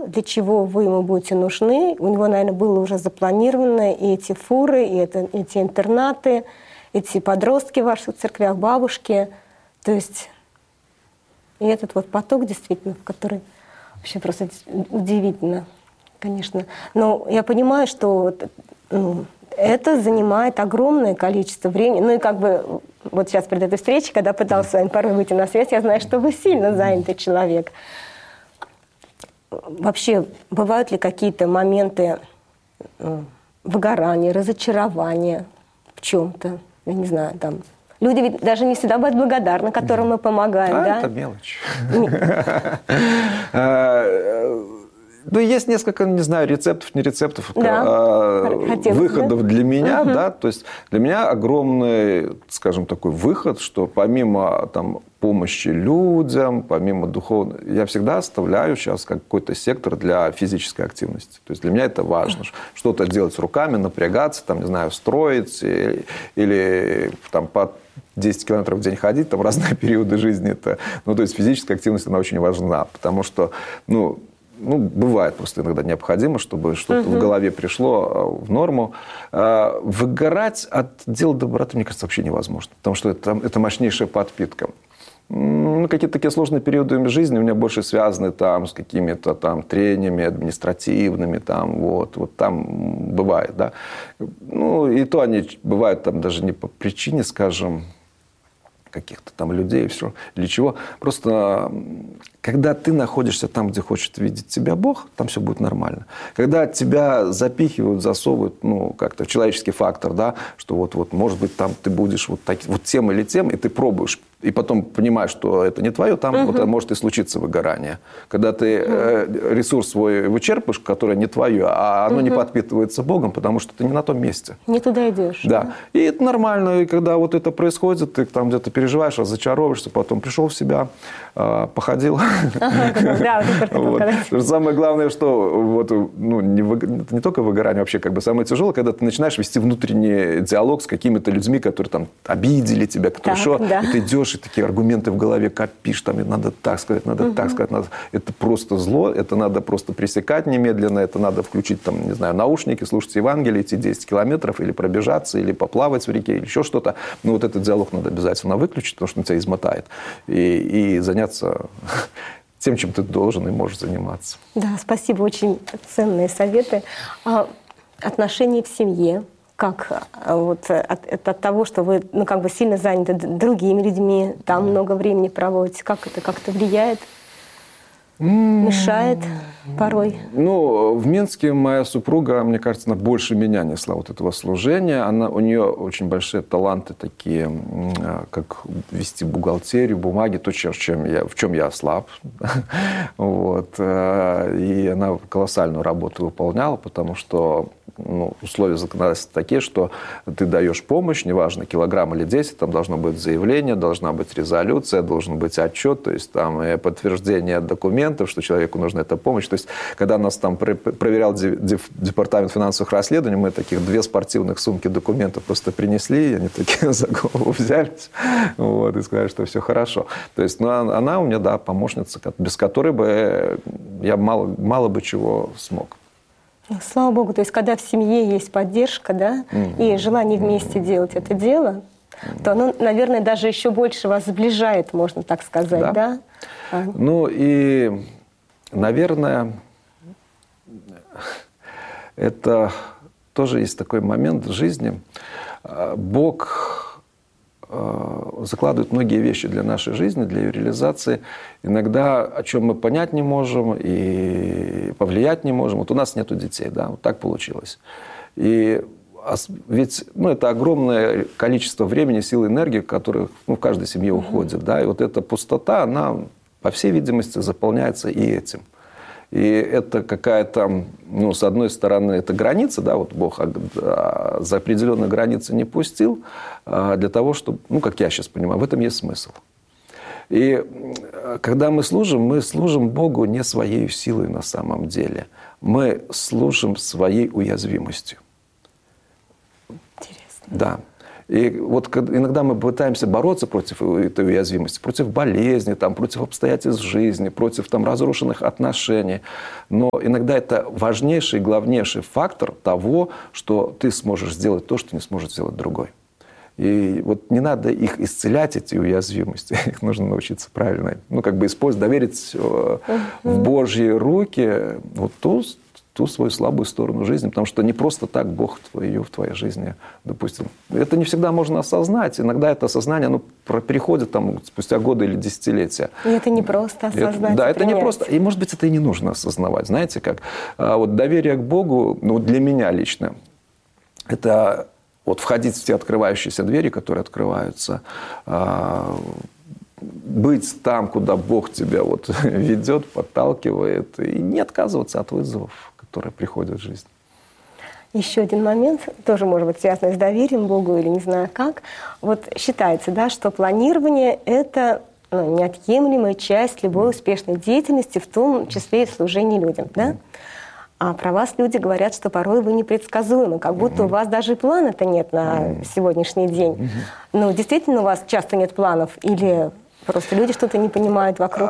для чего вы ему будете нужны. У него, наверное, было уже запланировано и эти фуры, и эти интернаты, эти подростки в ваших церквях, бабушки. То есть и этот вот поток, действительно, в который вообще просто удивительно, конечно. Но я понимаю, что это занимает огромное количество времени. Ну и как бы вот сейчас перед этой встречей, когда пыталась с вами порой выйти на связь, я знаю, что вы сильно занятый человек. Вообще, бывают ли какие-то моменты выгорания, разочарования в чем-то? Я не знаю, там. Люди ведь даже не всегда будут благодарны, которым мы помогаем, да? Это мелочь. Ну, есть несколько, не знаю, рецептов, не рецептов, выходов для меня, да, то есть для меня огромный, скажем, такой выход, что помимо там помощи людям, помимо духовной, я всегда оставляю сейчас какой-то сектор для физической активности. То есть для меня это важно, что-то делать руками, напрягаться, там, не знаю, строить или там по 10 километров в день ходить, там разные периоды жизни. Это, ну, то есть физическая активность, она очень важна, потому что, ну, бывает просто иногда необходимо, чтобы что-то в голове пришло в норму. Выгорать от дела доброты, мне кажется, вообще невозможно, потому что это мощнейшая подпитка. Какие-то такие сложные периоды жизни у меня больше связаны там, с какими-то там трениями административными, там, вот там бывает, да. Ну, и то они бывают там даже не по причине, скажем, каких-то там людей, все, или чего. Просто когда ты находишься там, где хочет видеть тебя Бог, там все будет нормально. Когда тебя запихивают, засовывают, ну, как-то в человеческий фактор, да, что вот, может быть, там ты будешь вот тем или тем, и ты пробуешь, и потом понимаешь, что это не твое, там вот, может и случиться выгорание. Когда ты ресурс свой вычерпаешь, который не твое, а оно не подпитывается Богом, потому что ты не на том месте. Не туда идешь. Да. И это нормально. И когда вот это происходит, ты там где-то переживаешь, разочаровываешься, потом пришел в себя, походил. Самое главное, что это не только выгорание, вообще как бы самое тяжелое, когда ты начинаешь вести внутренний диалог с какими-то людьми, которые там обидели тебя, которые и ты идешь, и такие аргументы в голове копишь, там, и надо так сказать, надо так сказать. Это просто зло, это надо просто пресекать немедленно, это надо включить, там, не знаю, наушники, слушать Евангелие, идти 10 километров, или пробежаться, или поплавать в реке, или еще что-то. Но вот этот диалог надо обязательно выключить, потому что он тебя измотает. И заняться тем, чем ты должен и можешь заниматься. Да, спасибо, очень ценные советы. Отношения в семье. Как вот от того, что вы как бы сильно заняты другими людьми, там много времени проводите, как это как-то влияет? Мешает порой? Ну, в Минске моя супруга, мне кажется, она больше меня несла вот этого служения. У нее очень большие таланты такие, как вести бухгалтерию, бумаги, то, в чем я слаб. Вот. И она колоссальную работу выполняла, потому что условия законодательства такие, что ты даешь помощь, неважно, килограмм или 10, там должно быть заявление, должна быть резолюция, должен быть отчет, то есть там подтверждение документов, что человеку нужна эта помощь. То есть, когда нас там проверял департамент финансовых расследований, мы таких 2 спортивных сумки документов просто принесли, и они такие за голову взялись, и сказали, что все хорошо. То есть, она у меня, да, помощница, без которой бы я мало бы чего смог. Слава Богу, то есть когда в семье есть поддержка, да, и желание вместе делать это дело, то оно, наверное, даже еще больше вас сближает, можно так сказать, да? Ну и, наверное, это тоже есть такой момент в жизни. Бог закладывает многие вещи для нашей жизни, для ее реализации. Иногда о чем мы понять не можем и повлиять не можем. Вот у нас нету детей, да, вот так получилось. И ведь это огромное количество времени, сил, энергии, которые в каждой семье уходит. Да, и вот эта пустота, она, по всей видимости, заполняется и этим. И это какая-то, с одной стороны, это граница, да, вот Бог за определенные границы не пустил, для того, чтобы, как я сейчас понимаю, в этом есть смысл. И когда мы служим Богу не своей силой на самом деле. Мы служим своей уязвимостью. Интересно. Да. И вот иногда мы пытаемся бороться против этой уязвимости, против болезни, там, против обстоятельств жизни, против там, разрушенных отношений. Но иногда это важнейший и главнейший фактор того, что ты сможешь сделать то, что не сможет сделать другой. И вот не надо их исцелять, эти уязвимости. Их нужно научиться правильно, использовать, доверить в Божьи руки вот ту свою слабую сторону жизни, потому что не просто так Бог ее в твоей жизни допустил. Это не всегда можно осознать. Иногда это осознание, оно переходит там, спустя годы или десятилетия. И это не просто осознать. Да, это не просто. И, может быть, это и не нужно осознавать. Знаете, как вот доверие к Богу, для меня лично, это вот входить в те открывающиеся двери, которые открываются, быть там, куда Бог тебя вот ведет, подталкивает, и не отказываться от вызовов, которые приходят в жизнь. Еще один момент, тоже может быть связанный с доверием Богу или не знаю как. Вот считается, да, что планирование — это неотъемлемая часть любой успешной деятельности, в том числе и служения людям, да? А про вас люди говорят, что порой вы непредсказуемы, как будто у вас даже плана-то нет на сегодняшний день. Ну, действительно, у вас часто нет планов или просто люди что-то не понимают вокруг?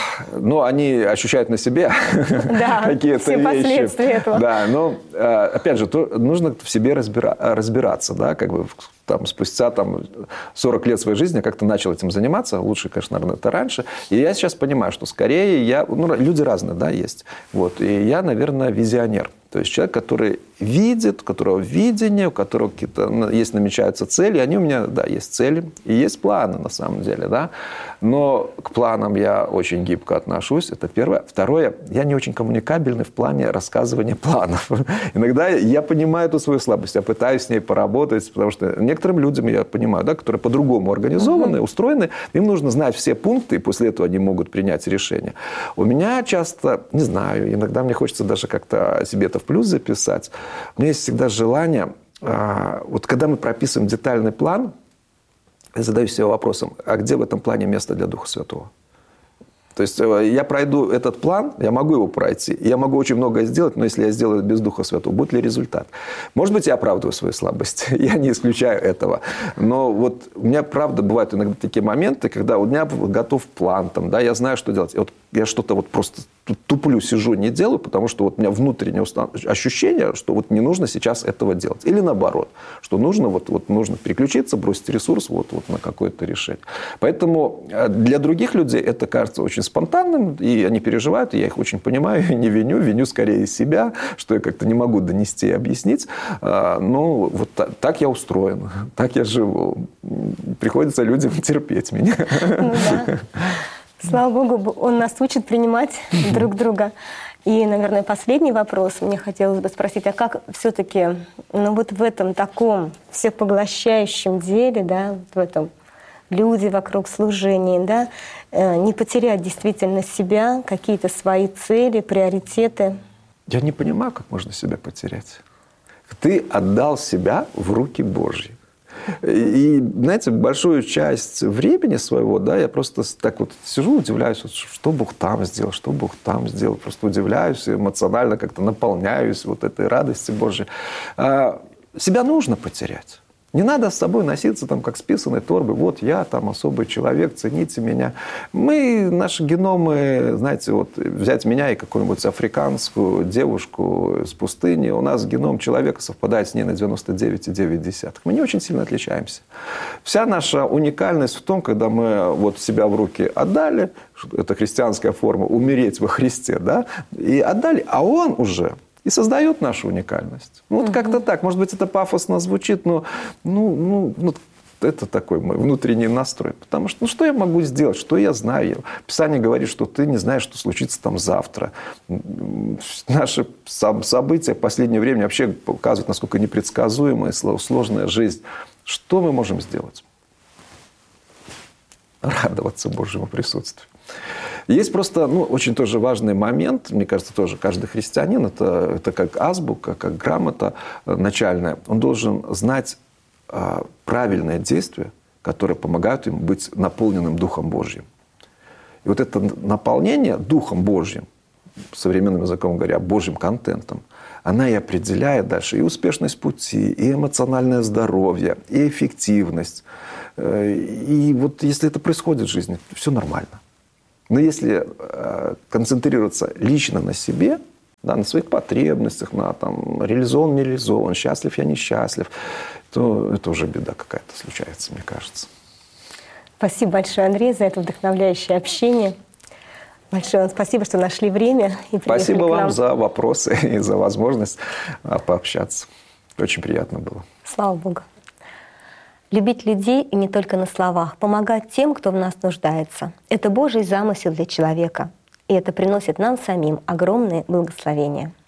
Они ощущают на себе какие-то вещи. Последствия этого. Да, но опять же, нужно в себе разбираться, да, спустя 40 лет своей жизни я как-то начал этим заниматься. Лучше, конечно, наверное, это раньше. И я сейчас понимаю, что скорее люди разные, да, есть. Вот. И я, наверное, визионер. То есть человек, который видит, у которого видение, у которого какие-то намечаются цели. Они у меня, да, есть цели и есть планы на самом деле, да. Но к планам я очень гибко отношусь. Это первое. Второе, я не очень коммуникабельный в плане рассказывания планов. Иногда я понимаю эту свою слабость, я пытаюсь с ней поработать, потому что некоторым людям, я понимаю, да, которые по-другому организованы, устроены, им нужно знать все пункты, и после этого они могут принять решение. У меня часто, не знаю, иногда мне хочется даже как-то себе это в плюс записать. У меня есть всегда желание, вот когда мы прописываем детальный план, я задаю себе вопросом, а где в этом плане место для Духа Святого? То есть я пройду этот план, я могу его пройти, я могу очень многое сделать, но если я сделаю без Духа Святого, будет ли результат? Может быть, я оправдываю свою слабость, я не исключаю этого. Но вот у меня, правда, бывают иногда такие моменты, когда у меня готов план, да, я знаю, что делать. И вот я что-то вот просто туплю, сижу, не делаю, потому что вот у меня внутреннее ощущение, что вот не нужно сейчас этого делать. Или наоборот, что нужно, нужно переключиться, бросить ресурс на какое-то решение. Поэтому для других людей это кажется очень спонтанным, и они переживают, и я их очень понимаю, и не виню скорее себя, что я как-то не могу донести и объяснить. Но вот так я устроен, так я живу. Приходится людям терпеть меня. Слава Богу, Он нас учит принимать друг друга. И, наверное, последний вопрос. Мне хотелось бы спросить, а как все-таки в этом таком всепоглощающем деле, да, в этом люди вокруг служения, да, не потерять действительно себя, какие-то свои цели, приоритеты? Я не понимаю, как можно себя потерять. Ты отдал себя в руки Божьи. И, знаете, большую часть времени своего, да, я просто так вот сижу, удивляюсь, что Бог там сделал, что Бог там сделал. Просто удивляюсь, эмоционально как-то наполняюсь вот этой радости Божьей. Себя нужно потерять. Не надо с собой носиться там, как с писаной торбой. Вот я там особый человек, цените меня. Наши геномы, знаете, вот взять меня и какую-нибудь африканскую девушку с пустыни, у нас геном человека совпадает с ней на 99,9. Мы не очень сильно отличаемся. Вся наша уникальность в том, когда мы вот себя в руки отдали, это христианская форма, умереть во Христе, да, и отдали, а Он уже... и создает нашу уникальность. Вот как-то так. Может быть, это пафосно звучит, но это такой мой внутренний настрой. Потому что, что я могу сделать? Что я знаю? Писание говорит, что ты не знаешь, что случится там завтра. Наши события в последнее время вообще показывают, насколько непредсказуемая, сложная жизнь. Что мы можем сделать? Радоваться Божьему присутствию. Есть просто очень тоже важный момент, мне кажется, тоже каждый христианин, это как азбука, как грамота начальная, он должен знать правильные действия, которые помогают ему быть наполненным Духом Божьим. И вот это наполнение Духом Божьим, современным языком говоря, Божьим контентом, она и определяет дальше и успешность пути, и эмоциональное здоровье, и эффективность. И вот если это происходит в жизни, все нормально. Но если концентрироваться лично на себе, да, на своих потребностях, на там, реализован, не реализован, счастлив я, несчастлив, то это уже беда какая-то случается, мне кажется. Спасибо большое, Андрей, за это вдохновляющее общение. Большое вам спасибо, что нашли время и приехали к нам. Спасибо вам за вопросы и за возможность пообщаться. Очень приятно было. Слава Богу. Любить людей и не только на словах, помогать тем, кто в нас нуждается. Это Божий замысел для человека. И это приносит нам самим огромные благословения.